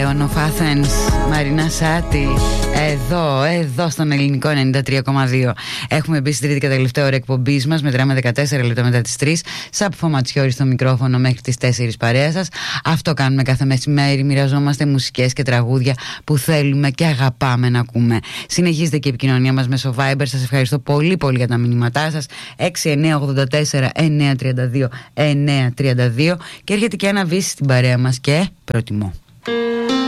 Lion of Athens, Μαρίνα Σάτι. Εδώ στον ελληνικό 93,2. Έχουμε μπει στην τρίτη και τελευταία ώρα εκπομπής μας. Μετράμε 14 λεπτά μετά τις 3. Σαπφο Ματσιώρη στο μικρόφωνο μέχρι τις 4 παρέα σας. Αυτό κάνουμε κάθε μεσημέρι. Μοιραζόμαστε μουσικές και τραγούδια που θέλουμε και αγαπάμε να ακούμε. Συνεχίζεται και η επικοινωνία μας μέσω Viber. Σας ευχαριστώ πολύ πολύ για τα μηνύματά σας. 6984 932 932. Και έρχεται και ένα βύση στην παρέα μας και προτιμώ.